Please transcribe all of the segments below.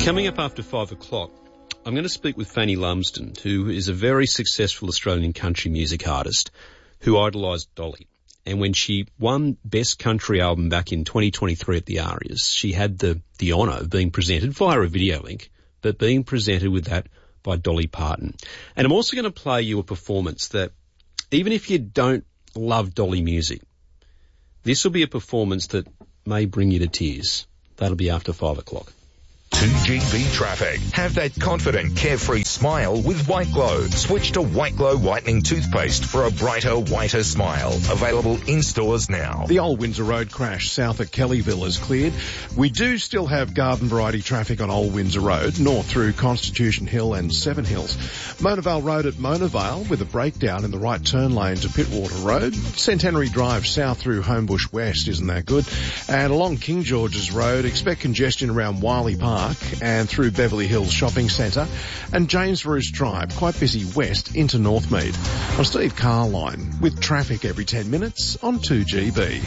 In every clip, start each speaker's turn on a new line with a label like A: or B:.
A: Coming up after 5 o'clock, I'm going to speak with Fanny Lumsden, who is a very successful Australian country music artist who idolised Dolly. And when she won Best Country Album back in 2023 at the ARIAs, she had the honour of being presented via a video link, but being presented with that by Dolly Parton. And I'm also going to play you a performance that, even if you don't love Dolly music, this will be a performance that may bring you to tears. That'll be after 5 o'clock.
B: 2GB traffic. Have that confident, carefree smile with White Glow. Switch to White Glow whitening toothpaste for a brighter, whiter smile. Available in stores now.
C: The Old Windsor Road crash south at Kellyville is cleared. We do still have garden variety traffic on Old Windsor Road, north through Constitution Hill and Seven Hills. Mona Vale Road at Mona Vale with a breakdown in the right turn lane to Pittwater Road. Centenary Drive south through Homebush West isn't that good. And along King George's Road, expect congestion around Wiley Park and through Beverly Hills Shopping Centre, and James Roos Drive, quite busy west into Northmead. I'm Steve Carline with traffic every 10 minutes on 2GB.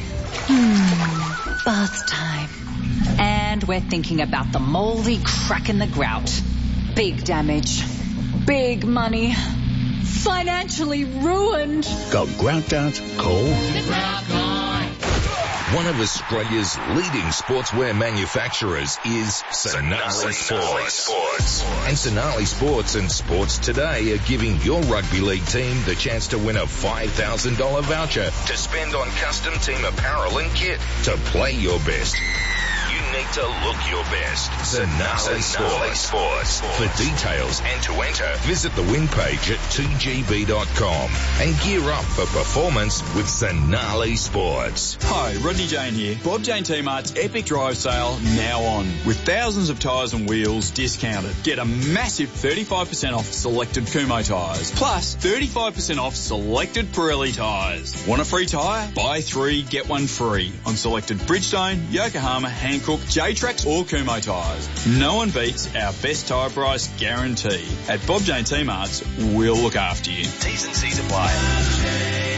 D: Bath time. And we're thinking about the mouldy crack in the grout. Big damage. Big money. Financially ruined.
E: Got grout out? Call
F: The Grout Guy.
B: One of Australia's leading sportswear manufacturers is Sonali Sports. And Sonali Sports and Sports Today are giving your rugby league team the chance to win a $5,000 voucher to spend on custom team apparel and kit to play your best. You need to look your best. Sonali Sports. For details and to enter, visit the win page at 2gb.com and gear up for performance with Sonali Sports.
G: Hi, Rodney Jane here. Bob Jane T-Mart's Epic Drive Sale now on, with thousands of tyres and wheels discounted. Get a massive 35% off selected Kumho tyres, plus 35% off selected Pirelli tyres. Want a free tyre? Buy 3, get 1 free on selected Bridgestone, Yokohama, Hankook, J-Trax or Kumho tyres. No one beats our best tyre price guarantee. At Bob Jane T-Mart's, we'll look after you.
B: T's and C's apply.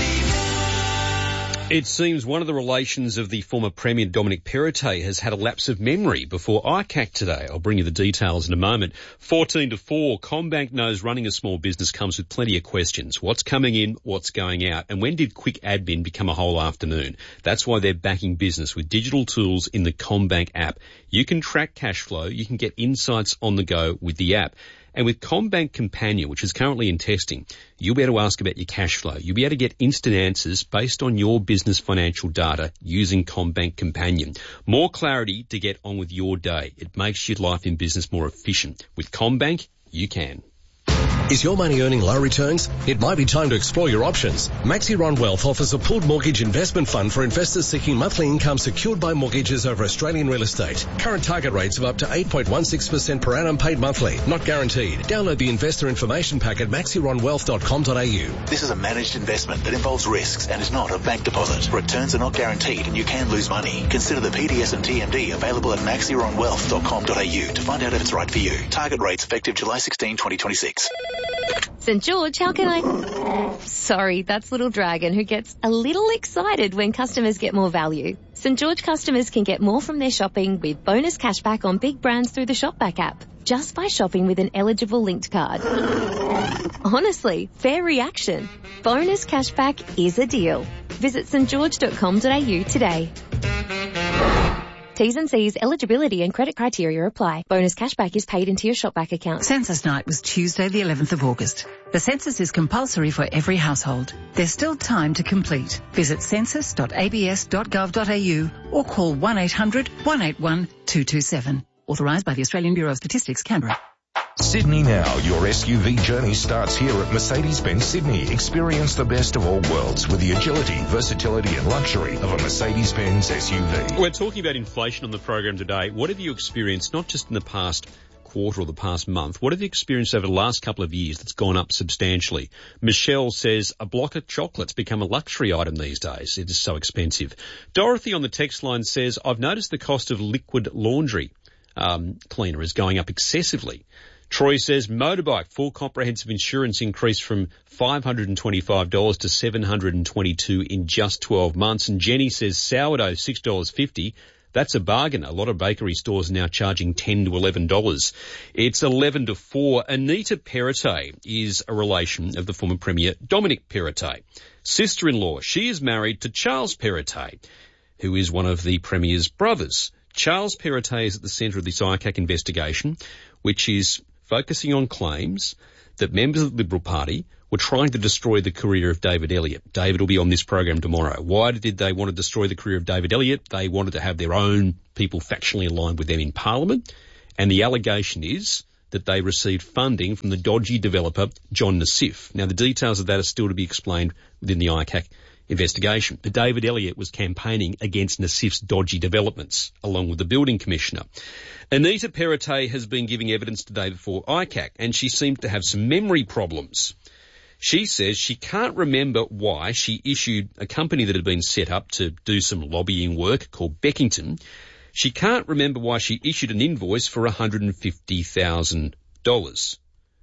A: It seems one of the relations of the former Premier Dominic Perrottet has had a lapse of memory before ICAC today. I'll bring you the details in a moment. 14-4, CommBank knows running a small business comes with plenty of questions. What's coming in, what's going out, and when did quick admin become a whole afternoon? That's why they're backing business with digital tools in the CommBank app. You can track cash flow, you can get insights on the go with the app. And with CommBank Companion, which is currently in testing, you'll be able to ask about your cash flow. You'll be able to get instant answers based on your business financial data using CommBank Companion. More clarity to get on with your day. It makes your life in business more efficient. With CommBank, you can.
H: Is your money earning low returns? It might be time to explore your options. Maxiron Wealth offers a pooled mortgage investment fund for investors seeking monthly income secured by mortgages over Australian real estate. Current target rates of up to 8.16% per annum paid monthly, not guaranteed. Download the investor information pack at maxironwealth.com.au.
I: This is a managed investment that involves risks and is not a bank deposit. Returns are not guaranteed and you can lose money. Consider the PDS and TMD available at maxironwealth.com.au to find out if it's right for you. Target rates effective July 16, 2026.
J: St. George, how can I... Sorry, that's Little Dragon, who gets a little excited when customers get more value. St. George customers can get more from their shopping with bonus cashback on big brands through the Shopback app, just by shopping with an eligible linked card. Honestly, fair reaction. Bonus cashback is a deal. Visit stgeorge.com.au today. T's and C's, eligibility and credit criteria apply. Bonus cashback is paid into your Shopback account.
K: Census night was Tuesday the 11th of August. The census is compulsory for every household. There's still time to complete. Visit census.abs.gov.au or call 1-800-181-227. Authorised by the Australian Bureau of Statistics, Canberra.
B: Sydney Now, your SUV journey starts here at Mercedes-Benz Sydney. Experience the best of all worlds with the agility, versatility and luxury of a Mercedes-Benz SUV.
A: We're talking about inflation on the program today. What have you experienced, not just in the past quarter or the past month, what have you experienced over the last couple of years that's gone up substantially? Michelle says a block of chocolates become a luxury item these days. It is so expensive. Dorothy on the text line says, I've noticed the cost of liquid laundry cleaner is going up excessively. Troy says motorbike full comprehensive insurance increased from $525 to $722 in just 12 months. And Jenny says sourdough $6.50, That's a bargain. A lot of bakery stores are now charging $10 to $11. It's 11 to 4. Anita Perrottet is a relation of the former Premier Dominic Perrottet. Sister-in-law. She is married to Charles Perrottet, who is one of the Premier's brothers. Charles Perrottet is at the centre of this ICAC investigation, which is focusing on claims that members of the Liberal Party were trying to destroy the career of David Elliott. David will be on this program tomorrow. Why did they want to destroy the career of David Elliott? They wanted to have their own people factionally aligned with them in Parliament. And the allegation is that they received funding from the dodgy developer John Nassif. Now, the details of that are still to be explained within the ICAC investigation. But David Elliott was campaigning against Nassif's dodgy developments, along with the building commissioner. Anita Perrottet has been giving evidence today before ICAC, and she seemed to have some memory problems. She says she can't remember why she issued a company that had been set up to do some lobbying work called Beckington. She can't remember why she issued an invoice for $150,000.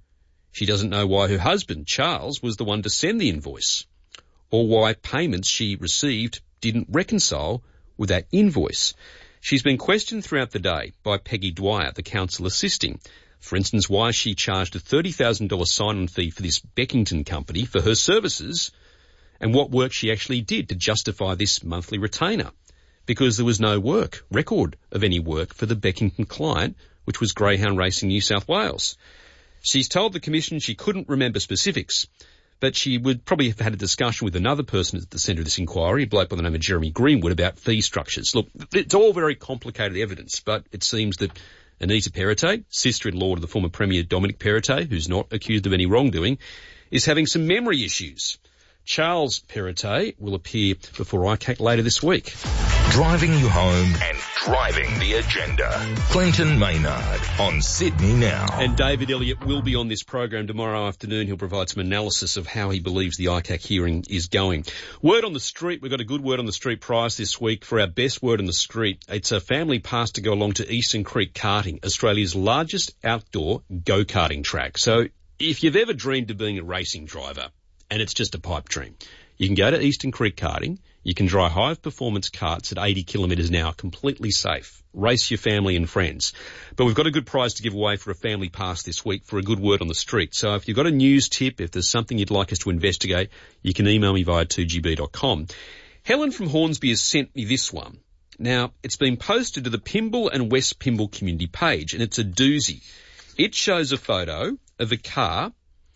A: She doesn't know why her husband, Charles, was the one to send the invoice, or why payments she received didn't reconcile with that invoice. She's been questioned throughout the day by Peggy Dwyer, the counsel assisting. For instance, why she charged a $30,000 sign-on fee for this Beckington company for her services, and what work she actually did to justify this monthly retainer, because there was no record of any work for the Beckington client, which was Greyhound Racing New South Wales. She's told the Commission she couldn't remember specifics, but she would probably have had a discussion with another person at the centre of this inquiry, a bloke by the name of Jeremy Greenwood, about fee structures. Look, it's all very complicated evidence, but it seems that Anita Perrottet, sister-in-law to the former Premier Dominic Perrottet, who's not accused of any wrongdoing, is having some memory issues. Charles Perrottet will appear before ICAC later this week.
B: Driving you home and driving the agenda. Clinton Maynard on Sydney Now.
A: And David Elliott will be on this program tomorrow afternoon. He'll provide some analysis of how he believes the ICAC hearing is going. Word on the street. We've got a good word on the street prize this week for our best word on the street. It's a family pass to go along to Eastern Creek Karting, Australia's largest outdoor go-karting track. So if you've ever dreamed of being a racing driver, and it's just a pipe dream, you can go to Eastern Creek Karting. You can drive high-performance karts at 80 kilometres an hour, completely safe. Race your family and friends. But we've got a good prize to give away for a family pass this week for a good word on the street. So if you've got a news tip, if there's something you'd like us to investigate, you can email me via 2gb.com. Helen from Hornsby has sent me this one. Now, it's been posted to the Pymble and West Pymble community page, and it's a doozy. It shows a photo of a car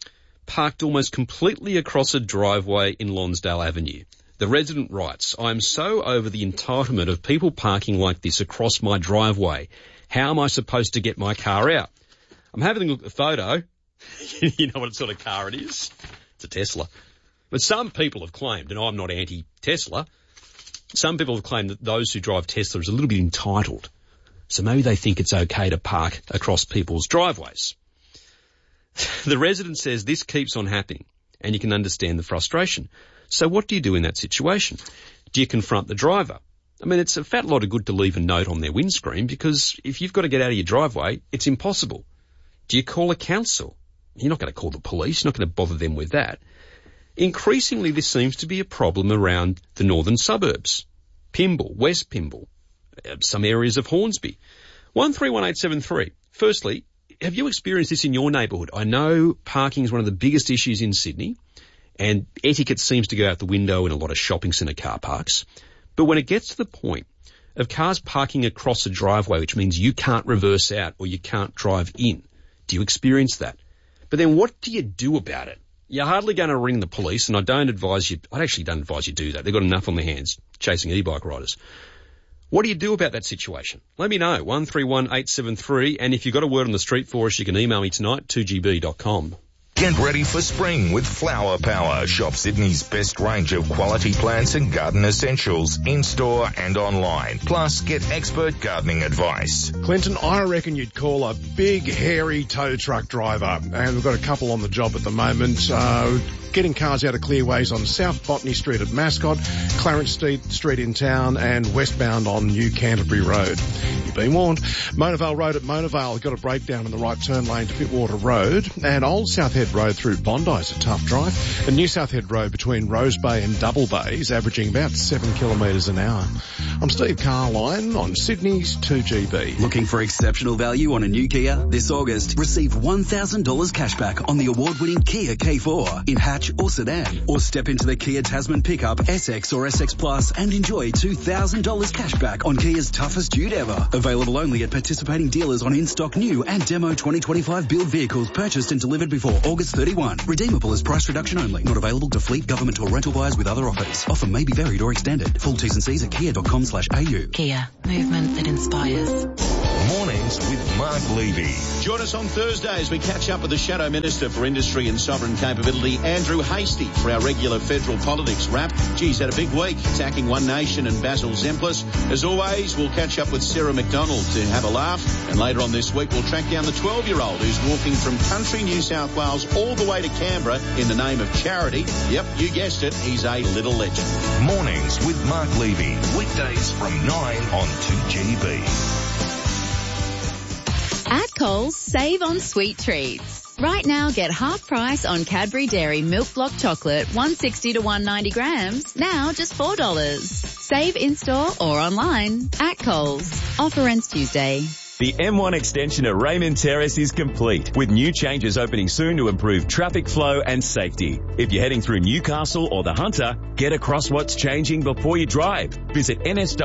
A: parked almost completely across a driveway in Lonsdale Avenue. The resident writes, I'm so over the entitlement of people parking like this across my driveway. How am I supposed to get my car out? I'm having a look at the photo. You know what sort of car it is? It's a Tesla. But some people have claimed, and I'm not anti-Tesla, some people have claimed that those who drive Tesla are a little bit entitled. So maybe they think it's okay to park across people's driveways. The resident says this keeps on happening, and you can understand the frustration. So what do you do in that situation? Do you confront the driver? I mean, it's a fat lot of good to leave a note on their windscreen, because if you've got to get out of your driveway, it's impossible. Do you call a council? You're not going to call the police. You're not going to bother them with that. Increasingly, this seems to be a problem around the northern suburbs. Pymble, West Pymble, some areas of Hornsby. 131873. Firstly, have you experienced this in your neighbourhood? I know parking is one of the biggest issues in Sydney, and etiquette seems to go out the window in a lot of shopping centre car parks. But when it gets to the point of cars parking across a driveway, which means you can't reverse out or you can't drive in, do you experience that? But then what do you do about it? You're hardly going to ring the police, and I actually don't advise you do that. They've got enough on their hands chasing e-bike riders. What do you do about that situation? Let me know, 131873, and if you've got a word on the street for us, you can email me tonight, 2gb.com.
B: Get ready for spring with Flower Power. Shop Sydney's best range of quality plants and garden essentials in-store and online. Plus, get expert gardening advice.
C: Clinton, I reckon you'd call a big, hairy tow truck driver, and we've got a couple on the job at the moment. getting cars out of clearways on South Botany Street at Mascot, Clarence Street in town, and westbound on New Canterbury Road. You've been warned. Mona Vale Road at Mona Vale got a breakdown in the right turn lane to Pittwater Road, and Old South Head Road through Bondi is a tough drive, and New South Head Road between Rose Bay and Double Bay is averaging about 7 kilometres an hour. I'm Steve Carline on Sydney's 2GB.
F: Looking for exceptional value on a new Kia? This August, receive $1,000 cashback on the award-winning Kia K4 in hatch or sedan, or step into the Kia Tasman pickup, SX or SX Plus, and enjoy $2,000 cashback on Kia's toughest dude ever. Available only at participating dealers on in-stock new and demo 2025 build vehicles purchased and delivered before August 31. Redeemable as price reduction only. Not available to fleet, government or rental buyers with other offers. Offer may be varied or extended. Full T's and C's at kia.com/au.
K: Kia, movement that inspires.
B: Mornings with Mark Levy.
L: Join us on Thursday as we catch up with the Shadow Minister for Industry and Sovereign Capability, Andrew Hastie, for our regular federal politics wrap. Geez, had a big week, attacking One Nation and Basil Zemplis. As always, we'll catch up with Sarah McDonald to have a laugh. And later on this week, we'll track down the 12-year-old who's walking from country New South Wales all the way to Canberra in the name of charity. Yep, you guessed it, he's a little legend.
B: Mornings with Mark Levy. Weekdays from 9 on 2GB.
M: At Coles, save on sweet treats. Right now, get half price on Cadbury Dairy Milk Block Chocolate, 160 to 190 grams, now just $4. Save in-store or online at Coles. Offer ends Tuesday.
N: The M1 extension at Raymond Terrace is complete, with new changes opening soon to improve traffic flow and safety. If you're heading through Newcastle or the Hunter, get across what's changing before you drive. Visit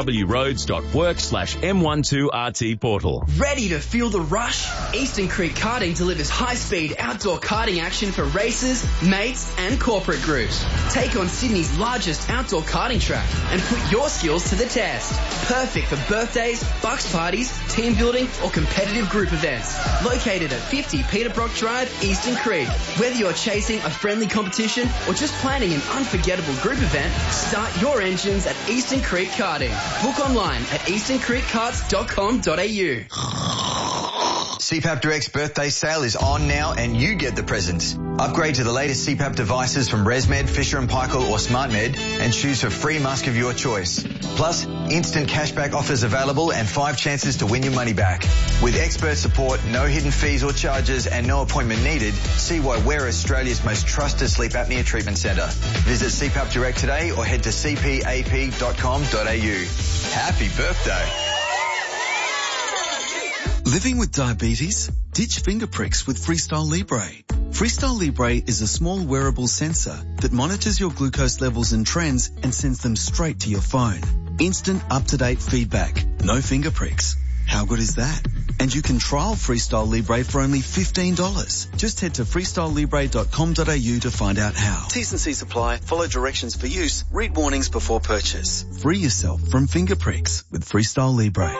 N: nswroads.work/M12RT portal.
O: Ready to feel the rush? Eastern Creek Karting delivers high-speed outdoor karting action for races, mates and corporate groups. Take on Sydney's largest outdoor karting track and put your skills to the test. Perfect for birthdays, bucks parties, team building or competitive group events. Located at 50 Peter Brock Drive, Eastern Creek. Whether you're chasing a friendly competition or just planning an unforgettable group event, start your engines at Eastern Creek Karting. Book online at easterncreekkarts.com.au.
P: CPAP Direct's birthday sale is on now and you get the presents. Upgrade to the latest CPAP devices from ResMed, Fisher & Paykel or SmartMed and choose a free mask of your choice. Plus, instant cashback offers available and 5 chances to win your money back. With expert support, no hidden fees or charges and no appointment needed, see why we're Australia's most trusted sleep apnea treatment centre. Visit CPAP Direct today or head to cpap.com.au. Happy birthday.
Q: Living with diabetes? Ditch finger pricks with Freestyle Libre. Freestyle Libre is a small wearable sensor that monitors your glucose levels and trends and sends them straight to your phone. Instant up-to-date feedback. No finger pricks. How good is that? And you can trial Freestyle Libre for only $15. Just head to freestylelibre.com.au to find out how. T's and C's apply. Follow directions for use. Read warnings before purchase. Free yourself from finger pricks with Freestyle Libre.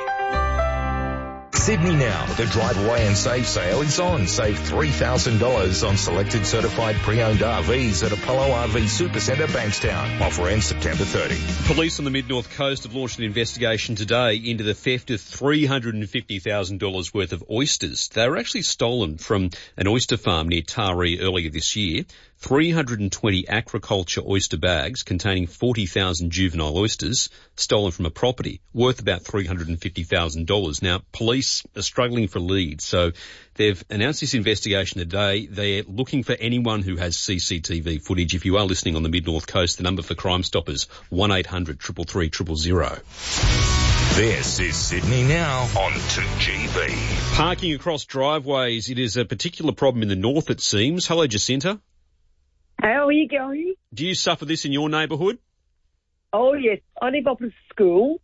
B: Sydney Now, the Drive Away and Save sale is on. Save $3,000 on selected certified pre-owned RVs at Apollo RV Supercentre, Bankstown. Offer ends September 30.
A: Police on the Mid-North Coast have launched an investigation today into the theft of $350,000 worth of oysters. They were actually stolen from an oyster farm near Taree earlier this year. 320 aquaculture oyster bags containing 40,000 juvenile oysters stolen from a property worth about $350,000. Now, police are struggling for leads, so they've announced this investigation today. They're looking for anyone who has CCTV footage. If you are listening on the Mid-North Coast, the number for Crime Stoppers, 1-800-333-000.
B: This is Sydney Now on 2GB.
A: Parking across driveways, it is a particular problem in the north, it seems. Hello, Jacinta.
R: How are you going?
A: Do you suffer this in your neighbourhood?
R: Oh, yes. I live opposite school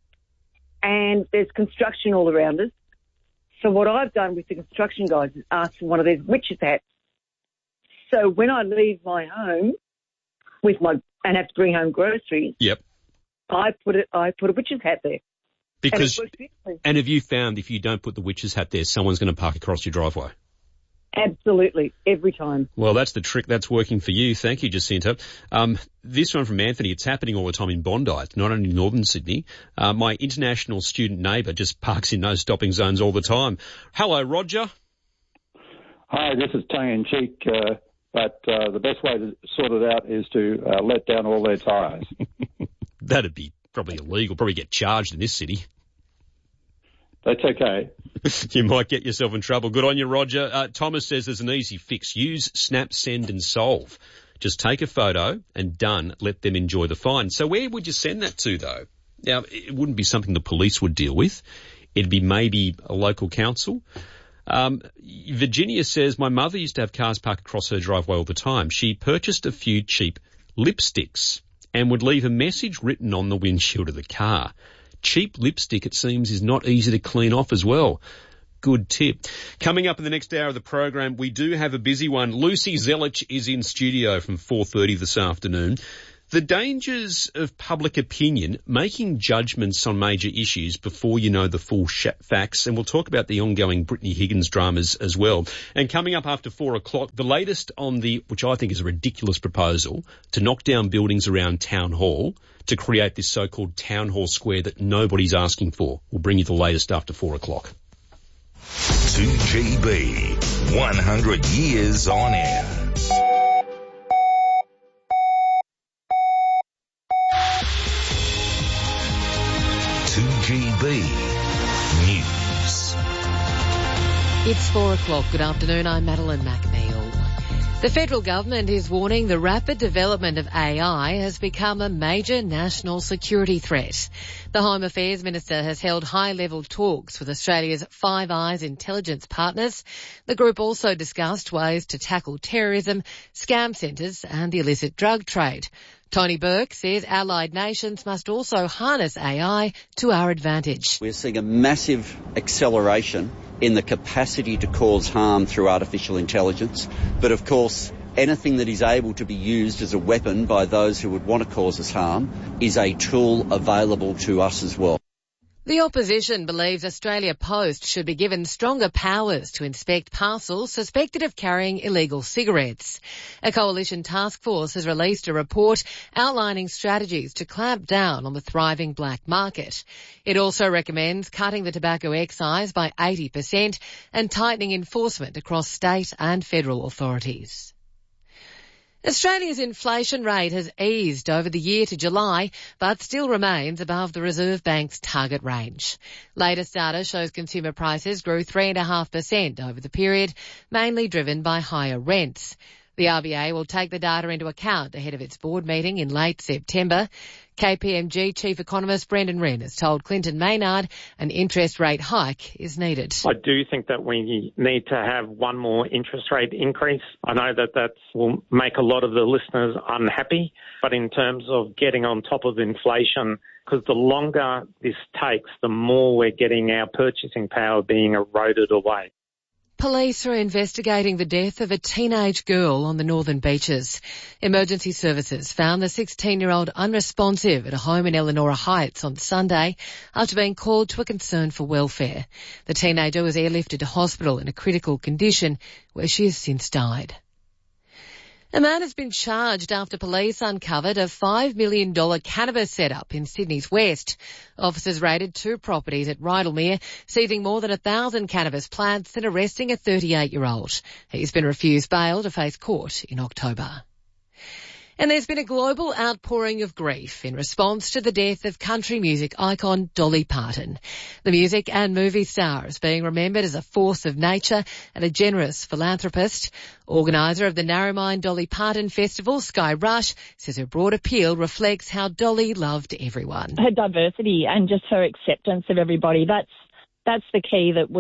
R: and there's construction all around us. So what I've done with the construction guys is ask for one of these witches' hats. So when I leave my home and have to bring home groceries,
A: yep,
R: I put a witch's hat there.
A: Because, and have you found if you don't put the witch's hat there, someone's going to park across your driveway?
R: Absolutely, every time.
A: Well, that's the trick. That's working for you. Thank you, Jacinta. This one from Anthony, it's happening all the time in Bondi. It's not only in northern Sydney. My international student neighbour just parks in no stopping zones all the time. Hello, Roger.
S: Hi, this is tongue-in-cheek. But the best way to sort it out is to let down all their tyres.
A: That'd be probably illegal, probably get charged in this city.
S: That's okay.
A: You might get yourself in trouble. Good on you, Roger. Thomas says there's an easy fix. Use Snap, Send and Solve. Just take a photo and done. Let them enjoy the fine. So where would you send that to, though? Now, it wouldn't be something the police would deal with. It'd be maybe a local council. Virginia says, my mother used to have cars parked across her driveway all the time. She purchased a few cheap lipsticks and would leave a message written on the windshield of the car. Cheap lipstick, it seems, is not easy to clean off as well. Good tip. Coming up in the next hour of the program, we do have a busy one. Lucy Zelich is in studio from 4:30 this afternoon. The dangers of public opinion, making judgments on major issues before you know the full facts, and we'll talk about the ongoing Brittany Higgins dramas as well. And coming up after 4 o'clock, the latest on which I think is a ridiculous proposal, to knock down buildings around Town Hall to create this so-called Town Hall Square that nobody's asking for. We'll bring you the latest after 4 o'clock.
B: 2GB, 100 years on air. News.
T: It's 4 o'clock. Good afternoon. I'm Madeline McNeil. The federal government is warning the rapid development of AI has become a major national security threat. The Home Affairs Minister has held high-level talks with Australia's Five Eyes intelligence partners. The group also discussed ways to tackle terrorism, scam centres and the illicit drug trade. Tony Burke says allied nations must also harness AI to our advantage.
U: We're seeing a massive acceleration in the capacity to cause harm through artificial intelligence. But of course, anything that is able to be used as a weapon by those who would want to cause us harm is a tool available to us as well.
T: The opposition believes Australia Post should be given stronger powers to inspect parcels suspected of carrying illegal cigarettes. A coalition task force has released a report outlining strategies to clamp down on the thriving black market. It also recommends cutting the tobacco excise by 80% and tightening enforcement across state and federal authorities. Australia's inflation rate has eased over the year to July, but still remains above the Reserve Bank's target range. Latest data shows consumer prices grew 3.5% over the period, mainly driven by higher rents. The RBA will take the data into account ahead of its board meeting in late September. KPMG Chief Economist Brendan Wren has told Clinton Maynard an interest rate hike is needed.
V: I do think that we need to have one more interest rate increase. I know that will make a lot of the listeners unhappy, but in terms of getting on top of inflation, because the longer this takes, the more we're getting our purchasing power being eroded away.
T: Police are investigating the death of a teenage girl on the northern beaches. Emergency services found the 16-year-old unresponsive at a home in Elanora Heights on Sunday after being called to a concern for welfare. The teenager was airlifted to hospital in a critical condition where she has since died. A man has been charged after police uncovered a $5 million cannabis setup in Sydney's west. Officers raided 2 properties at Rydalmere, seizing more than 1,000 cannabis plants and arresting a 38-year-old. He's been refused bail to face court in October. And there's been a global outpouring of grief in response to the death of country music icon Dolly Parton. The music and movie star is being remembered as a force of nature and a generous philanthropist. Organiser of the Narromine Dolly Parton Festival, Sky Rush, says her broad appeal reflects how Dolly loved everyone.
W: Her diversity and just her acceptance of everybody, that's the key that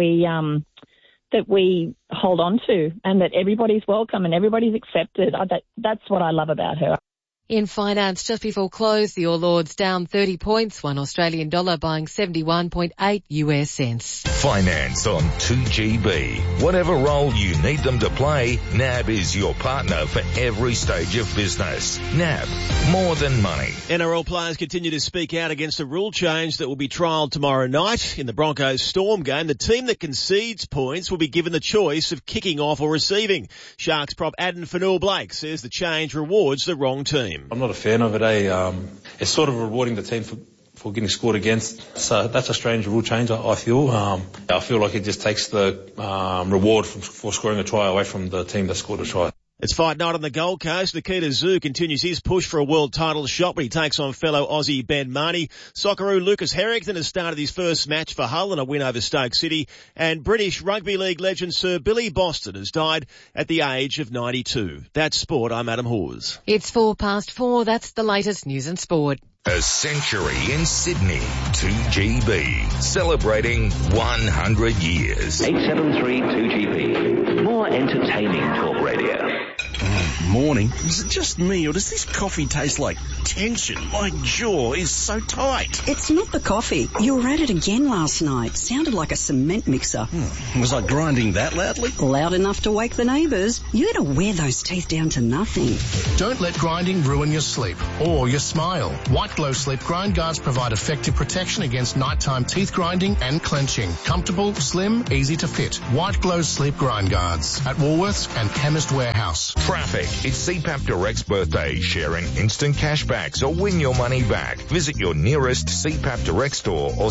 W: we hold on to, and that everybody's welcome and everybody's accepted. That's what I love about her.
T: In finance, just before close, the All Ords down 30 points, $1 Australian dollar buying 71.8 US cents.
B: Finance on 2GB. Whatever role you need them to play, NAB is your partner for every stage of business. NAB, more than money.
X: NRL players continue to speak out against a rule change that will be trialled tomorrow night. In the Broncos Storm game, the team that concedes points will be given the choice of kicking off or receiving. Sharks prop Aden Fanua-Blake says the change rewards the wrong team.
Y: I'm not a fan of it, It's sort of rewarding the team for getting scored against. So that's a strange rule change, I feel. I feel like it just takes the reward for scoring a try away from the team that scored a try.
X: It's fight night on the Gold Coast. Nikita Zoo continues his push for a world title shot when he takes on fellow Aussie Ben Marnie. Socceroo Lucas Harrington has started his first match for Hull in a win over Stoke City. And British Rugby League legend Sir Billy Boston has died at the age of 92. That's sport. I'm Adam Hawes.
T: It's 4:04. That's the latest news and sport.
B: A century in Sydney, 2GB, celebrating 100 years.
D: 873 2GB, more entertaining talk radio.
E: Morning. Is it just me, or does this coffee taste like tension? My jaw is so tight.
G: It's not the coffee. You were at it again last night. Sounded like a cement mixer.
E: Was I grinding that loudly?
G: Loud enough to wake the neighbours. You gotta wear those teeth down to nothing.
H: Don't let grinding ruin your sleep or your smile. White Glow Sleep Grind Guards provide effective protection against nighttime teeth grinding and clenching. Comfortable, slim, easy to fit. White Glow Sleep Grind Guards at Woolworths and Chemist Warehouse.
B: Traffic. It's CPAP Direct's birthday, sharing instant cashbacks or win your money back. Visit your nearest CPAP Direct store or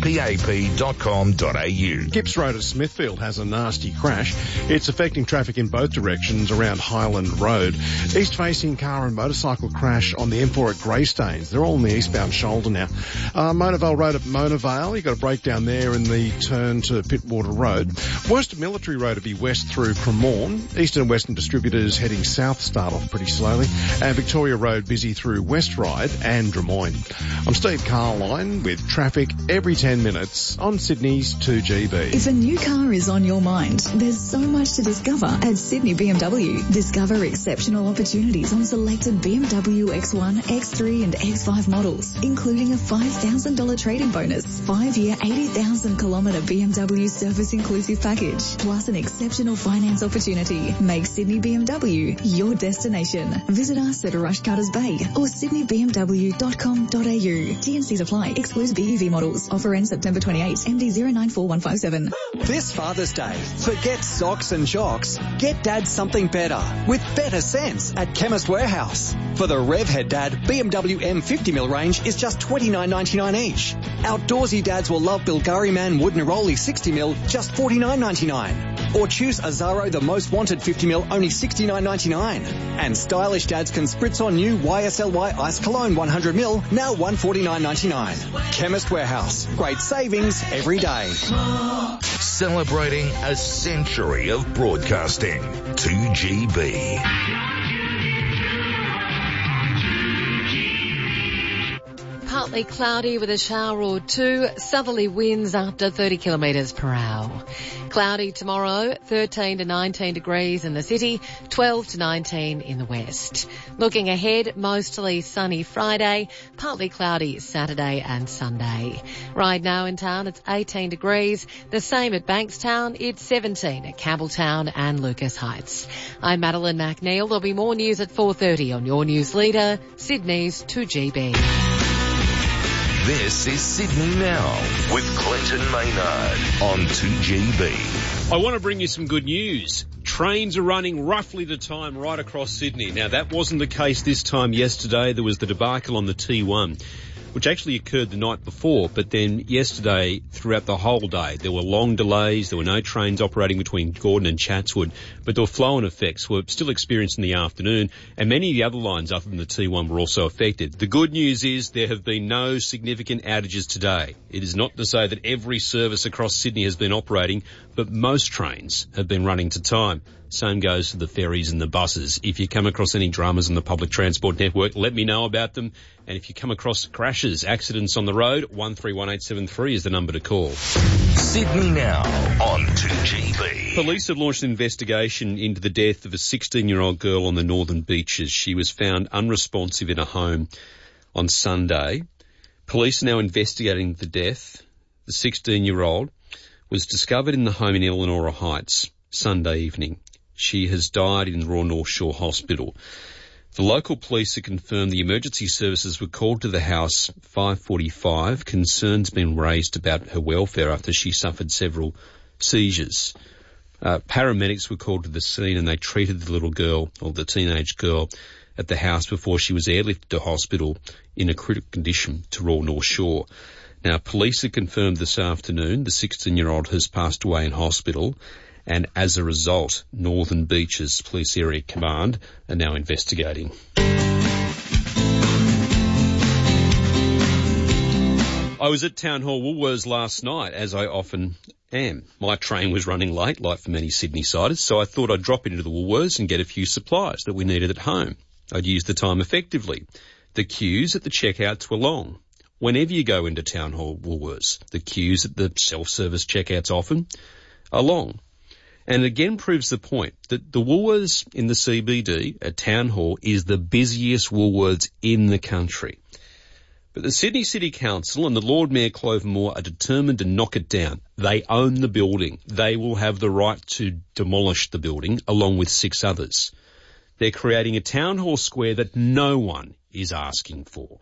B: cpap.com.au.
C: Gips Road at Smithfield has a nasty crash. It's affecting traffic in both directions around Highland Road. East-facing car and motorcycle crash on the M4 at Greystanes. They're all on the eastbound shoulder now. Mona Vale Road at Mona Vale. You've got a breakdown there in the turn to Pittwater Road. Western Military Road will be west through Cremorne. Eastern and Western distributors heading south start off pretty slowly. And Victoria Road busy through West Ryde and Drummoyne. I'm Steve Carline with traffic every 10 minutes on Sydney's 2GB.
I: If a new car is on your mind, there's so much to discover at Sydney BMW. Discover exceptional opportunities on selected BMW X1, X3 and X5 models, including a $5,000 trade-in bonus, 5-year 80,000 kilometre BMW service inclusive package, plus an exceptional finance opportunity. Make Sydney BMW your destination. Visit us at Rushcutters Bay or sydneybmw.com.au. T&Cs apply. Excludes BEV models. Offer ends September 28. MD 094157.
Z: This Father's Day, forget socks and jocks. Get Dad something better with better sense at Chemist Warehouse. For the Revhead Dad, BMW M50mm range is just $29.99 each. Outdoorsy dads will love Bulgari Man Wood Neroli 60mm, just $49.99. Or choose Azaro the Most Wanted 50mm, only $69.99. And stylish dads can spritz on new YSLY Ice Cologne 100ml, now $149.99. Chemist Warehouse. Great savings every day.
B: Celebrating a century of broadcasting. 2GB.
T: Partly cloudy with a shower or two. Southerly winds up to 30 kilometres per hour. Cloudy tomorrow, 13 to 19 degrees in the city, 12 to 19 in the west. Looking ahead, mostly sunny Friday, partly cloudy Saturday and Sunday. Right now in town, it's 18 degrees. The same at Bankstown. It's 17 at Campbelltown and Lucas Heights. I'm Madeline McNeil. There'll be more news at 4:30 on your news leader, Sydney's 2GB.
B: This is Sydney Now with Clinton Maynard on 2GB.
A: I want to bring you some good news. Trains are running roughly to time right across Sydney. Now, that wasn't the case this time yesterday. There was the debacle on the T1, which actually occurred the night before. But then yesterday, throughout the whole day, there were long delays. There were no trains operating between Gordon and Chatswood. But the flow-on effects were still experienced in the afternoon. And many of the other lines other than the T1 were also affected. The good news is there have been no significant outages today. It is not to say that every service across Sydney has been operating, but most trains have been running to time. Same goes for the ferries and the buses. If you come across any dramas on the public transport network, let me know about them. And if you come across crashes, accidents on the road, 131873 is the number to call.
B: Sydney Now on 2GB.
A: Police have launched an investigation into the death of a 16-year-old girl on the Northern Beaches. She was found unresponsive in a home on Sunday. Police are now investigating the death. The 16-year-old was discovered in the home in Elanora Heights Sunday evening. She has died in the Royal North Shore Hospital. The local police have confirmed the emergency services were called to the house 5:45. Concerns been raised about her welfare after she suffered several seizures. Paramedics were called to the scene and they treated the little girl, or the teenage girl, at the house before she was airlifted to hospital in a critical condition to Royal North Shore. Now, police have confirmed this afternoon the 16-year-old has passed away in hospital And as a result, Northern Beaches Police Area Command are now investigating. I was at Town Hall Woolworths last night, as I often am. My train was running late, like for many Sydney-siders, so I thought I'd drop into the Woolworths and get a few supplies that we needed at home. I'd use the time effectively. The queues at the checkouts were long. Whenever you go into Town Hall Woolworths, the queues at the self-service checkouts often are long. And it again proves the point that the Woolworths in the CBD at Town Hall is the busiest Woolworths in the country. But the Sydney City Council and the Lord Mayor Clover Moore are determined to knock it down. They own the building. They will have the right to demolish the building along with 6 others. They're creating a town hall square that no one is asking for.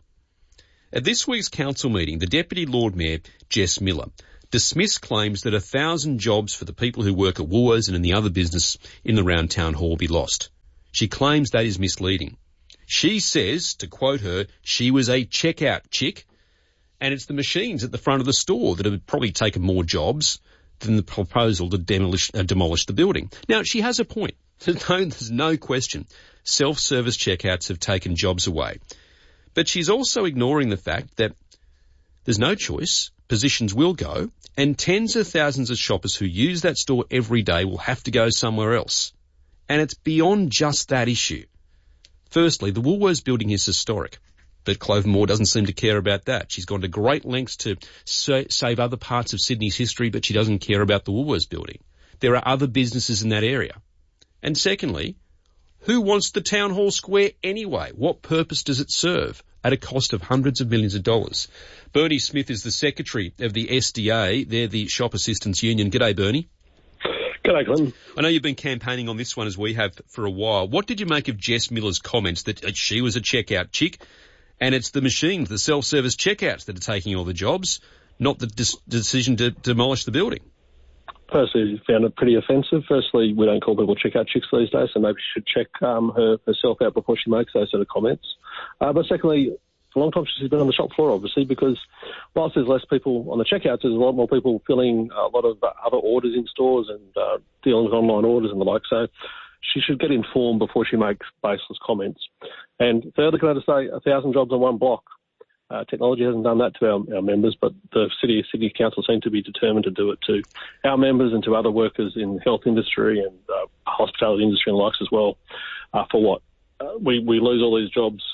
A: At this week's council meeting, the Deputy Lord Mayor, Jess Miller, dismissed claims that 1,000 jobs for the people who work at Woolworths and in the other business in and around Town Hall will be lost. She claims that is misleading. She says, to quote her, she was a checkout chick, and it's the machines at the front of the store that have probably taken more jobs than the proposal to demolish the building. Now, she has a point. There's no question. Self-service checkouts have taken jobs away. But she's also ignoring the fact that there's no choice, positions will go, and tens of thousands of shoppers who use that store every day will have to go somewhere else. And it's beyond just that issue. Firstly, the Woolworths building is historic, but Clover Moore doesn't seem to care about that. She's gone to great lengths to save other parts of Sydney's history, but she doesn't care about the Woolworths building. There are other businesses in that area. And secondly, who wants the Town Hall Square anyway? What purpose does it serve at a cost of hundreds of millions of dollars? Bernie Smith is the secretary of the SDA. They're the Shop Assistants Union. G'day, Bernie.
F: G'day, Glenn.
A: I know you've been campaigning on this one as we have for a while. What did you make of Jess Miller's comments that she was a checkout chick and it's the machines, the self-service checkouts that are taking all the jobs, not the decision to demolish the building?
F: Personally, found it pretty offensive. Firstly, we don't call people checkout chicks these days, so maybe she should check herself out before she makes those sort of comments. But secondly, for a long time she's been on the shop floor, obviously, because whilst there's less people on the checkouts, there's a lot more people filling a lot of other orders in stores and dealing with online orders and the like. So she should get informed before she makes baseless comments. And thirdly, can I just say, 1,000 jobs on one block. Technology hasn't done that to our members, but the City Council seem to be determined to do it to our members and to other workers in the health industry and hospitality industry and the likes as well. For what? We lose all these jobs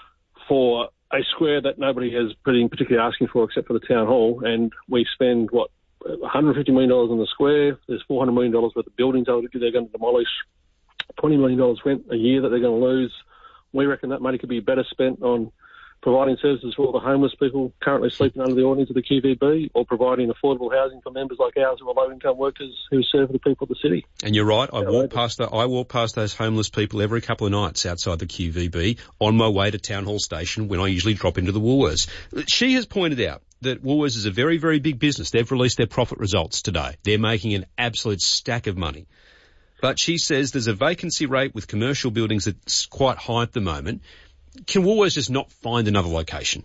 F: for a square that nobody has been particularly asking for except for the Town Hall, and we spend, $150 million on the square. There's $400 million worth of buildings they're going to demolish, $20 million rent a year that they're going to lose. We reckon that money could be better spent on providing services for all the homeless people currently sleeping under the awnings of the QVB, or providing affordable housing for members like ours who are low-income workers who serve the people of the city.
A: And you're right, I walk past those homeless people every couple of nights outside the QVB on my way to Town Hall Station when I usually drop into the Woolworths. She has pointed out that Woolworths is a very, very big business. They've released their profit results today. They're making an absolute stack of money. But she says there's a vacancy rate with commercial buildings that's quite high at the moment. Can Woolworths just not find another location?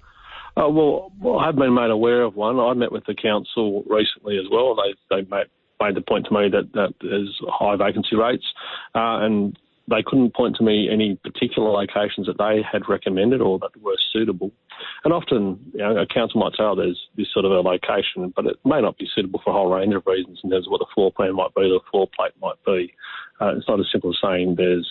F: Well, I've been made aware of one. I met with the council recently as well. They made the point to me that there's high vacancy rates, and they couldn't point to me any particular locations that they had recommended or that were suitable. And often, a council might say, there's this sort of a location, but it may not be suitable for a whole range of reasons in terms of what the floor plan might be, the floor plate might be. It's not as simple as saying there's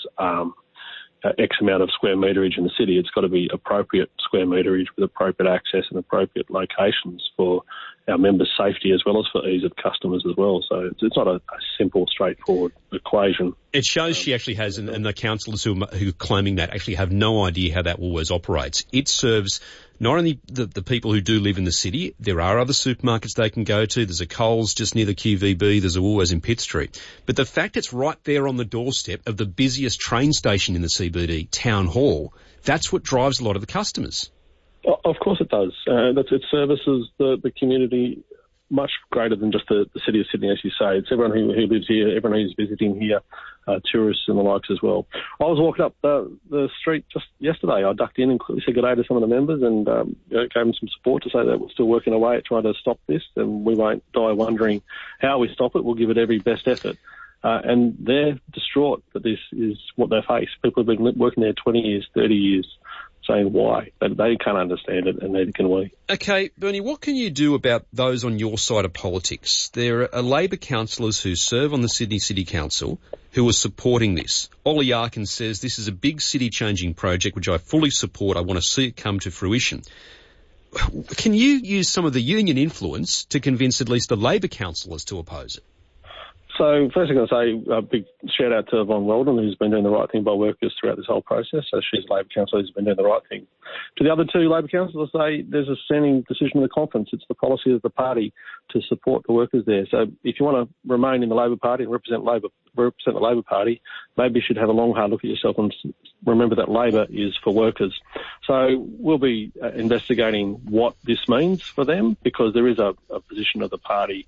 F: X amount of square meterage in the city. It's got to be appropriate square meterage with appropriate access and appropriate locations for our members' safety as well as for ease of customers as well. So it's not a simple, straightforward equation.
A: It shows she actually has, and the councillors who are claiming that actually have no idea how that Woolworths operates. It serves not only the people who do live in the city, there are other supermarkets they can go to. There's a Coles just near the QVB. There's a Woolworths in Pitt Street. But the fact it's right there on the doorstep of the busiest train station in the CBD, Town Hall, that's what drives a lot of the customers.
F: Of course it does. It services the community much greater than just the City of Sydney, as you say. It's everyone who lives here, everyone who's visiting here, tourists and the likes as well. I was walking up the street just yesterday. I ducked in and said good day to some of the members and gave them some support to say that we're still working away at trying to stop this, and we won't die wondering how we stop it. We'll give it every best effort. And they're distraught that this is what they face. People have been working there 20 years, 30 years, saying why. They can't understand it, and neither can we.
A: Okay, Bernie, what can you do about those on your side of politics? There are Labor councillors who serve on the Sydney City Council who are supporting this. Ollie Arkin says this is a big city-changing project which I fully support. I want to see it come to fruition. Can you use some of the union influence to convince at least the Labor councillors to oppose it?
F: So first I'm going to say a big shout out to Yvonne Weldon, who's been doing the right thing by workers throughout this whole process. So she's a Labor councillor who's been doing the right thing. To the other two Labor councillors, there's a standing decision of the conference. It's the policy of the party to support the workers there. So if you want to remain in the Labor Party and represent the Labor Party, maybe you should have a long hard look at yourself and remember that Labor is for workers. So we'll be investigating what this means for them, because there is a position of the party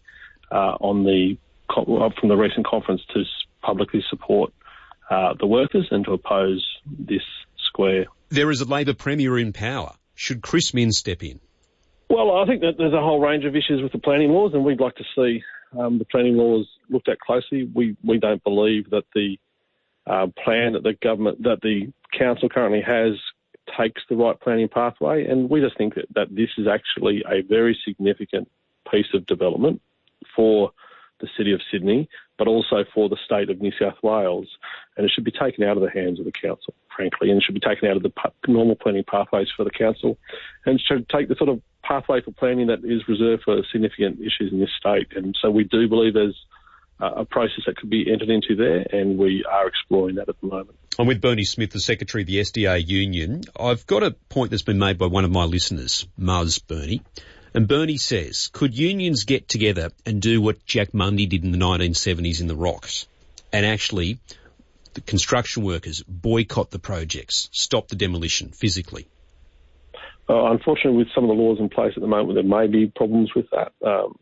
F: from the recent conference to publicly support the workers and to oppose this square.
A: There is a Labor Premier in power. Should Chris Minns step in?
F: Well, I think that there's a whole range of issues with the planning laws, and we'd like to see the planning laws looked at closely. We don't believe that the plan that the council currently has takes the right planning pathway, and we just think that this is actually a very significant piece of development for the City of Sydney, but also for the state of New South Wales. And it should be taken out of the hands of the council, frankly, and it should be taken out of the normal planning pathways for the council, and should take the sort of pathway for planning that is reserved for significant issues in this state. And so we do believe there's a process that could be entered into there, and we are exploring that at the moment.
A: I'm with Bernie Smith, the Secretary of the SDA Union. I've got a point that's been made by one of my listeners, Muzz Bernie. And Bernie says, could unions get together and do what Jack Mundy did in the 1970s in the Rocks, and actually the construction workers boycott the projects, stop the demolition physically?
F: Unfortunately, with some of the laws in place at the moment, there may be problems with that.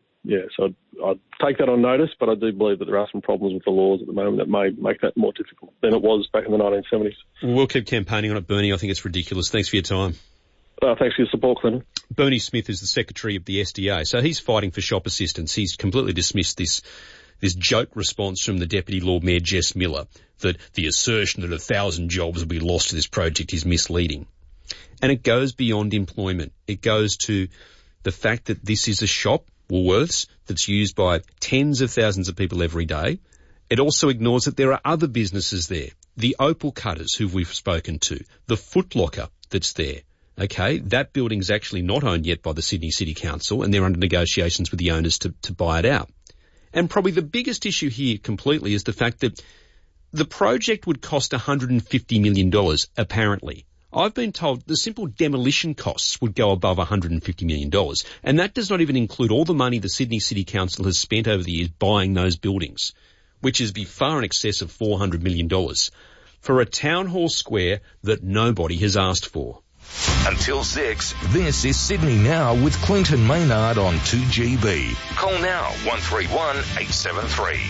F: So I'd take that on notice, but I do believe that there are some problems with the laws at the moment that may make that more difficult than it was back in the 1970s.
A: We'll keep campaigning on it, Bernie. I think it's ridiculous. Thanks for your time.
F: Thanks for your support, Clinton.
A: Bernie Smith is the Secretary of the SDA, so he's fighting for shop assistance. He's completely dismissed this joke response from the Deputy Lord Mayor Jess Miller that the assertion that 1,000 jobs will be lost to this project is misleading. And it goes beyond employment. It goes to the fact that this is a shop, Woolworths, that's used by tens of thousands of people every day. It also ignores that there are other businesses there. The Opal Cutters, who we've spoken to, the Foot Locker that's there. Okay, that building's actually not owned yet by the Sydney City Council, and they're under negotiations with the owners to buy it out. And probably the biggest issue here completely is the fact that the project would cost $150 million, apparently. I've been told the simple demolition costs would go above $150 million, and that does not even include all the money the Sydney City Council has spent over the years buying those buildings, which is far in excess of $400 million, for a town hall square that nobody has asked for.
B: Until 6, this is Sydney Now with Clinton Maynard on 2GB. Call now 131 873.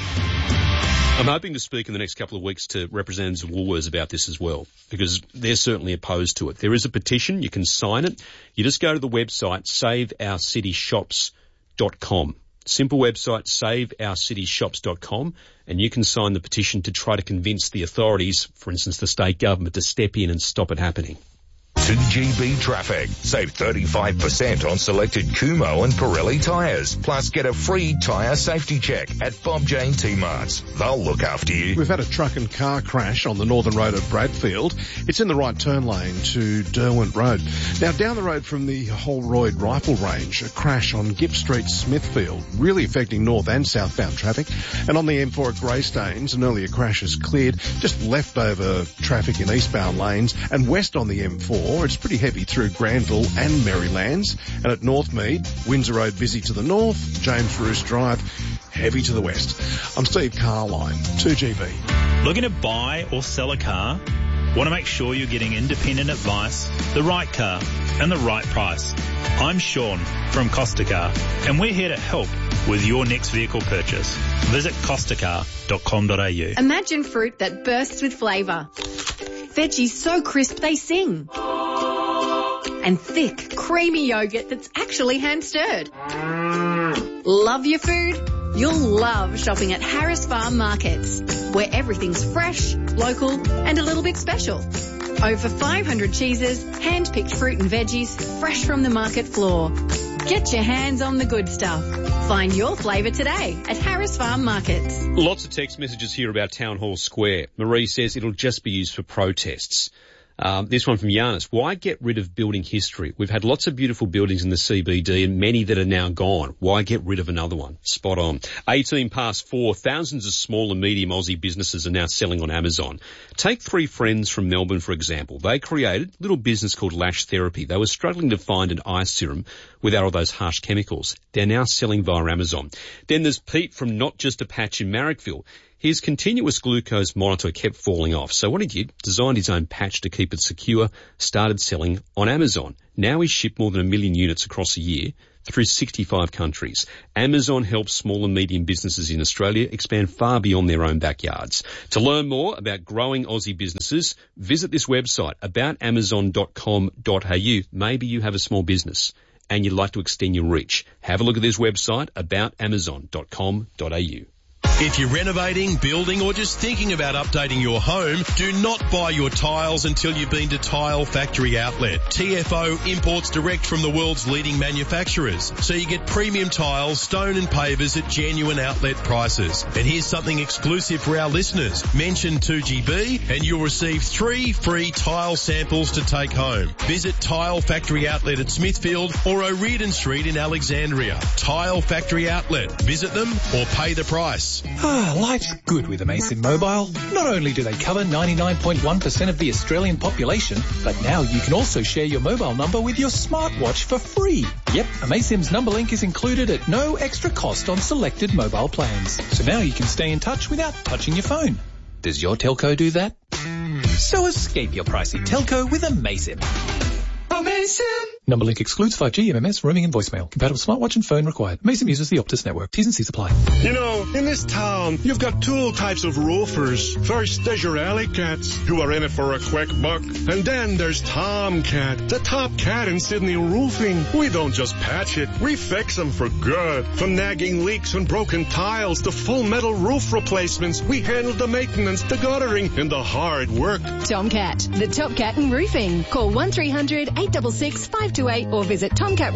A: I'm hoping to speak in the next couple of weeks to representatives of Woolworths about this as well, because they're certainly opposed to it. There is a petition. You can sign it. You just go to the website, saveourcityshops.com. Simple website, saveourcityshops.com, and you can sign the petition to try to convince the authorities, for instance the state government, to step in and stop it happening.
B: 2GB traffic. Save 35% on selected Kumho and Pirelli tyres. Plus get a free tyre safety check at Bob Jane T-Marts. They'll look after you.
C: We've had a truck and car crash on the northern road of Bradfield. It's in the right turn lane to Derwent Road. Now down the road from the Holroyd Rifle Range, a crash on Gipp Street, Smithfield, really affecting north and southbound traffic. And on the M4 at Greystanes, an earlier crash is cleared. Just leftover traffic in eastbound lanes, and west on the M4. It's pretty heavy through Granville and Merrylands. And at Northmead, Windsor Road busy to the north, James Roos Drive heavy to the west. I'm Steve Carline, 2GB.
J: Looking to buy or sell a car? Want to make sure you're getting independent advice, the right car, and the right price? I'm Sean from Costacar, and we're here to help with your next vehicle purchase. Visit costacar.com.au.
K: Imagine fruit that bursts with flavour. Veggies so crisp they sing. And thick, creamy yogurt that's actually hand-stirred. Love your food? You'll love shopping at Harris Farm Markets, where everything's fresh, local and a little bit special. Over 500 cheeses, hand-picked fruit and veggies, fresh from the market floor. Get your hands on the good stuff. Find your flavour today at Harris Farm Markets.
A: Lots of text messages here about Town Hall Square. Marie says it'll just be used for protests. This one from Giannis. Why get rid of building history? We've had lots of beautiful buildings in the CBD and many that are now gone. Why get rid of another one? Spot on. 18 past 4. Thousands of small and medium Aussie businesses are now selling on Amazon. Take 3 friends from Melbourne, for example. They created a little business called Lash Therapy. They were struggling to find an eye serum without all those harsh chemicals. They're now selling via Amazon. Then there's Pete from Not Just a Patch in Marrickville. His continuous glucose monitor kept falling off, so what he did, designed his own patch to keep it secure, started selling on Amazon. Now he's shipped more than 1 million units across a year through 65 countries. Amazon helps small and medium businesses in Australia expand far beyond their own backyards. To learn more about growing Aussie businesses, visit this website, aboutamazon.com.au. Maybe you have a small business and you'd like to extend your reach. Have a look at this website, aboutamazon.com.au.
L: If you're renovating, building or just thinking about updating your home, do not buy your tiles until you've been to Tile Factory Outlet. TFO imports direct from the world's leading manufacturers, so you get premium tiles, stone and pavers at genuine outlet prices. And here's something exclusive for our listeners. Mention 2GB and you'll receive 3 free tile samples to take home. Visit Tile Factory Outlet at Smithfield or O'Riordan Street in Alexandria. Tile Factory Outlet. Visit them or pay the price.
M: Life's good with Amaysim Mobile. Not only do they cover 99.1% of the Australian population, but now you can also share your mobile number with your smartwatch for free. Yep, Amaysim's number link is included at no extra cost on selected mobile plans. So now you can stay in touch without touching your phone. Does your telco do that? So escape your pricey telco with Amaysim. Amaysim! Number link excludes 5G, MMS, roaming and voicemail. Compatible smartwatch and phone required. Amaysim uses the Optus network. T's and C's apply.
N: You know, in this town, you've got 2 types of roofers. First, there's your alley cats, who are in it for a quick buck. And then there's Tomcat, the top cat in Sydney roofing. We don't just patch it, we fix them for good. From nagging leaks and broken tiles to full metal roof replacements, we handle the maintenance, the guttering, and the hard work.
O: Tomcat, the top cat in roofing. Call 1300 866 528 or visit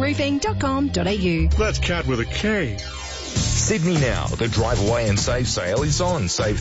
O: tomcatroofing.com.au.
N: That's cat with a K.
B: Sydney Now, the Drive Away and Save sale is on. Save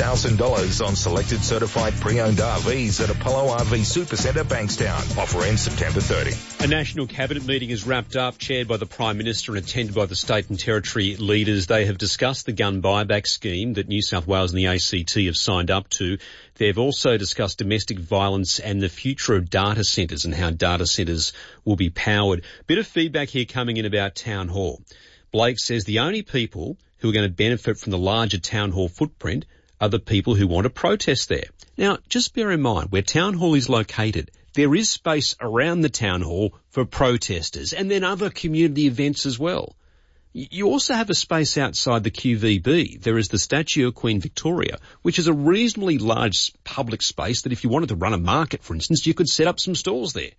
B: $3,000 on selected certified pre-owned RVs at Apollo RV Supercentre, Bankstown. Offer ends September 30.
A: A national cabinet meeting is wrapped up, chaired by the Prime Minister and attended by the state and territory leaders. They have discussed the gun buyback scheme that New South Wales and the ACT have signed up to. They've also discussed domestic violence and the future of data centres and how data centres will be powered. Bit of feedback here coming in about Town Hall. Blake says the only people who are going to benefit from the larger Town Hall footprint are the people who want to protest there. Now, just bear in mind, where Town Hall is located, there is space around the Town Hall for protesters and then other community events as well. You also have a space outside the QVB. There is the statue of Queen Victoria, which is a reasonably large public space that if you wanted to run a market, for instance, you could set up some stalls there.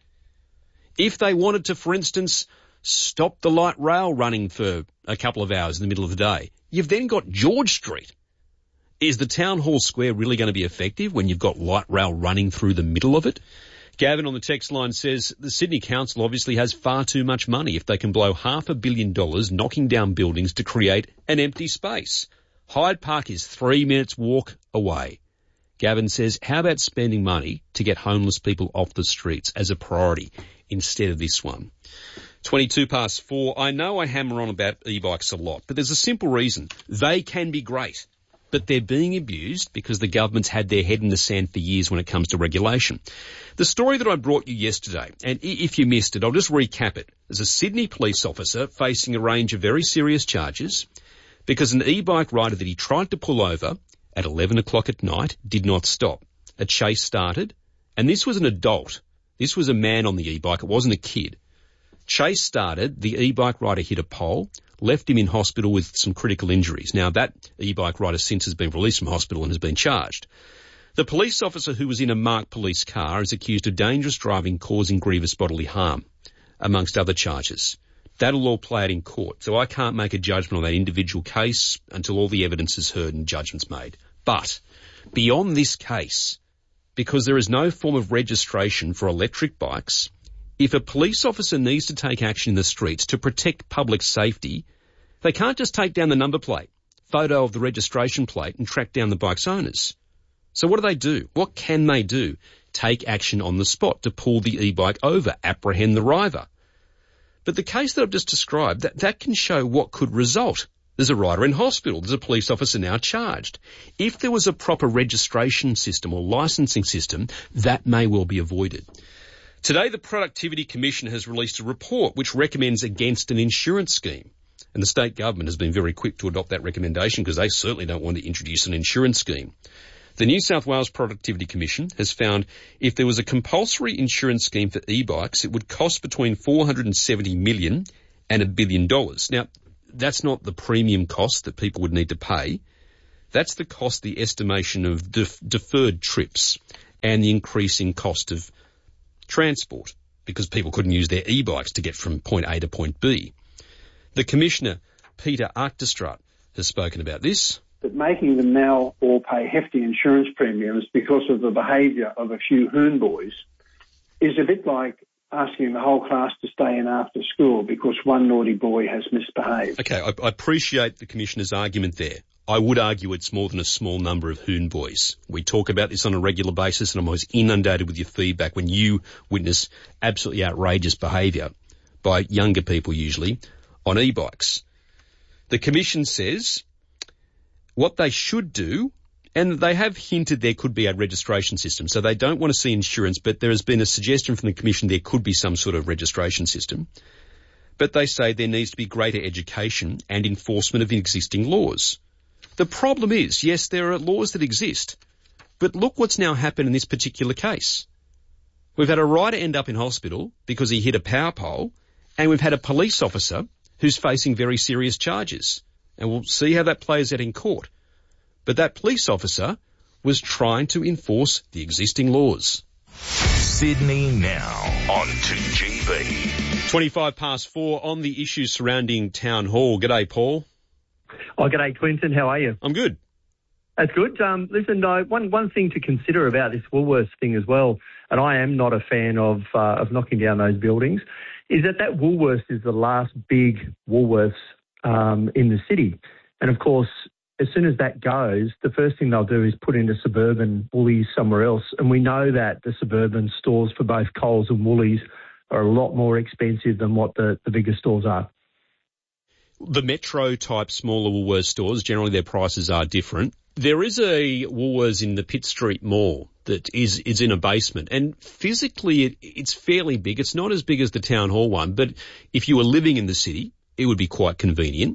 A: If they wanted to, for instance, stop the light rail running for a couple of hours in the middle of the day, you've then got George Street. Is the Town Hall Square really going to be effective when you've got light rail running through the middle of it? Gavin on the text line says the Sydney Council obviously has far too much money if they can blow $500 million knocking down buildings to create an empty space. Hyde Park is 3 minutes walk away. Gavin says, how about spending money to get homeless people off the streets as a priority instead of this one? 22 past 4. I know I hammer on about e-bikes a lot, but there's a simple reason. They can be great, but they're being abused because the government's had their head in the sand for years when it comes to regulation. The story that I brought you yesterday, and if you missed it, I'll just recap it. There's a Sydney police officer facing a range of very serious charges because an e-bike rider that he tried to pull over at 11 o'clock at night did not stop. A chase started, and this was an adult. This was a man on the e-bike. It wasn't a kid. Chase started, the e-bike rider hit a pole, left him in hospital with some critical injuries. Now, that e-bike rider since has been released from hospital and has been charged. The police officer who was in a marked police car is accused of dangerous driving causing grievous bodily harm, amongst other charges. That'll all play out in court, so I can't make a judgment on that individual case until all the evidence is heard and judgments made. But beyond this case, because there is no form of registration for electric bikes, if a police officer needs to take action in the streets to protect public safety, they can't just take down the number plate, photo of the registration plate and track down the bike's owners. So what do? What can they do? Take action on the spot to pull the e-bike over, apprehend the rider. But the case that I've just described, that can show what could result. There's a rider in hospital. There's a police officer now charged. If there was a proper registration system or licensing system, that may well be avoided. Today, the Productivity Commission has released a report which recommends against an insurance scheme. And the state government has been very quick to adopt that recommendation because they certainly don't want to introduce an insurance scheme. The New South Wales Productivity Commission has found if there was a compulsory insurance scheme for e-bikes, it would cost between $470 million and $1 billion. Now, that's not the premium cost that people would need to pay. That's the cost, the estimation of deferred trips and the increasing cost of transport because people couldn't use their e-bikes to get from point A to point B. The Commissioner, Peter Archdestrat, has spoken about this.
P: But making them now all pay hefty insurance premiums because of the behaviour of a few hoon boys is a bit like asking the whole class to stay in after school because one naughty boy has misbehaved.
A: Okay, I appreciate the Commissioner's argument there. I would argue it's more than a small number of hoon boys. We talk about this on a regular basis and I'm always inundated with your feedback when you witness absolutely outrageous behaviour by younger people usually on e-bikes. The Commission says what they should do, and they have hinted there could be a registration system, so they don't want to see insurance, but there has been a suggestion from the Commission there could be some sort of registration system. But they say there needs to be greater education and enforcement of existing laws. The problem is, yes, there are laws that exist, but look what's now happened in this particular case. We've had a rider end up in hospital because he hit a power pole, and we've had a police officer who's facing very serious charges. And we'll see how that plays out in court. But that police officer was trying to enforce the existing laws.
B: Sydney now on 2GB.
A: 4:25 on the issues surrounding Town Hall. G'day, Paul.
Q: Oh, g'day, Clinton. How are you?
A: I'm good.
Q: That's good. Listen, one thing to consider about this Woolworths thing as well, and I am not a fan of knocking down those buildings, is that Woolworths is the last big Woolworths in the city. And of course, as soon as that goes, the first thing they'll do is put in a suburban Woolies somewhere else. And we know that the suburban stores for both Coles and Woolies are a lot more expensive than what the bigger stores are.
A: The metro type smaller Woolworths stores, generally their prices are different. There is a Woolworths in the Pitt Street Mall that is in a basement, and physically it's fairly big. It's not as big as the Town Hall one, but if you were living in the city, it would be quite convenient.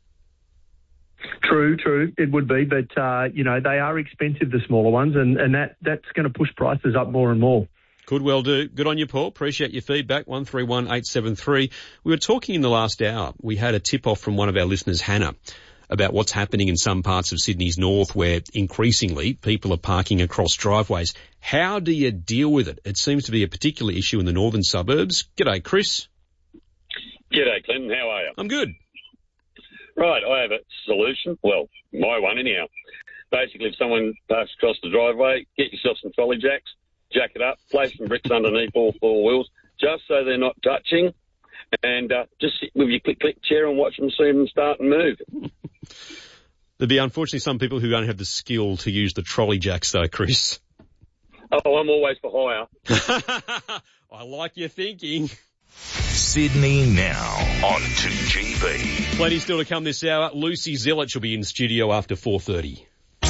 Q: True. It would be, but, they are expensive, the smaller ones, and that's going to push prices up more and more.
A: Could well do. Good on you, Paul. Appreciate your feedback. 131873. We were talking in the last hour. We had a tip-off from one of our listeners, Hannah, about what's happening in some parts of Sydney's north where increasingly people are parking across driveways. How do you deal with it? It seems to be a particular issue in the northern suburbs. G'day, Chris.
R: G'day, Clinton. How are you?
A: I'm good.
R: Right, I have a solution. Well, my one anyhow. Basically, if someone parks across the driveway, get yourself some trolley jacks, jack it up, place some bricks underneath all four wheels, just so they're not touching, and just sit with your click-click chair and watch them see them start and move.
A: There'd be unfortunately some people who don't have the skill to use the trolley jacks though, Chris.
R: Oh, I'm always for hire.
A: I like your thinking.
B: Sydney now on 2GB.
A: Plenty still to come this hour. Lucy Zillett will be in studio after 4:30.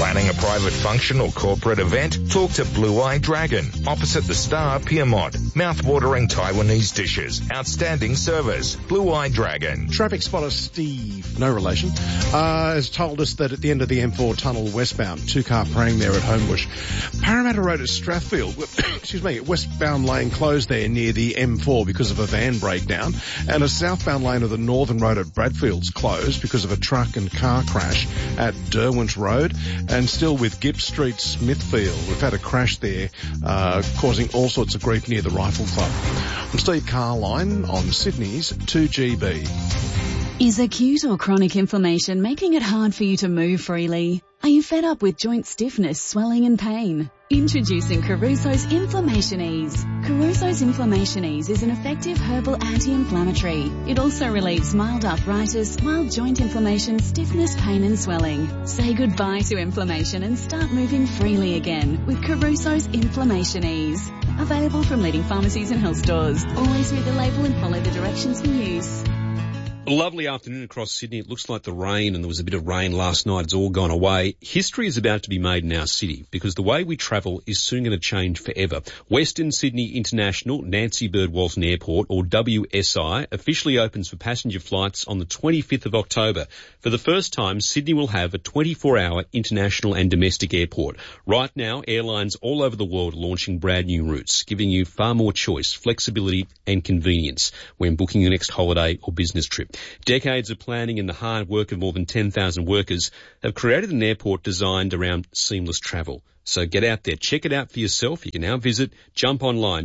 B: Planning a private function or corporate event? Talk to Blue Eye Dragon, opposite the Star, Pyrmont. Mouth-watering Taiwanese dishes. Outstanding service. Blue Eye Dragon.
C: Traffic spotter Steve, no relation, has told us that at the end of the M4 tunnel westbound, 2-car praying there at Homebush. Parramatta Road at Strathfield, westbound lane closed there near the M4 because of a van breakdown, and a southbound lane of the northern road at Bradfield's closed because of a truck and car crash at Derwent Road, and still with Gibbs Street, Smithfield. We've had a crash there, causing all sorts of grief near the Rifle Club. I'm Steve Carline on Sydney's 2GB.
S: Is acute or chronic inflammation making it hard for you to move freely? Are you fed up with joint stiffness, swelling and pain? Introducing Caruso's Inflammation Ease. Caruso's Inflammation Ease is an effective herbal anti-inflammatory. It also relieves mild arthritis, mild joint inflammation, stiffness, pain and swelling. Say goodbye to inflammation and start moving freely again with Caruso's Inflammation Ease. Available from leading pharmacies and health stores. Always read the label and follow the directions for use.
A: A lovely afternoon across Sydney. It looks like the rain, and there was a bit of rain last night. It's all gone away. History is about to be made in our city because the way we travel is soon going to change forever. Western Sydney International Nancy Bird Walton Airport, or WSI, officially opens for passenger flights on the 25th of October. For the first time, Sydney will have a 24-hour international and domestic airport. Right now, airlines all over the world are launching brand new routes, giving you far more choice, flexibility and convenience when booking your next holiday or business trip. Decades of planning and the hard work of more than 10,000 workers have created an airport designed around seamless travel. So get out there, check it out for yourself. You can now visit, jump online,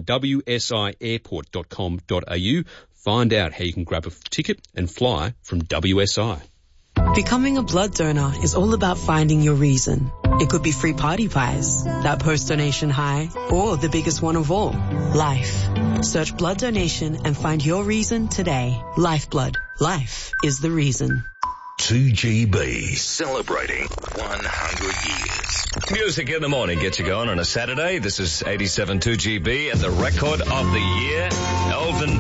A: wsiairport.com.au, find out how you can grab a ticket and fly from WSI.
U: Becoming a blood donor is all about finding your reason. It could be free party pies, that post-donation high, or the biggest one of all, life. Search blood donation and find your reason today. Lifeblood. Life is the reason.
B: 2GB, celebrating 100 years.
V: Music in the morning gets you going on a Saturday. This is 87 2GB and the record of the year, Elvin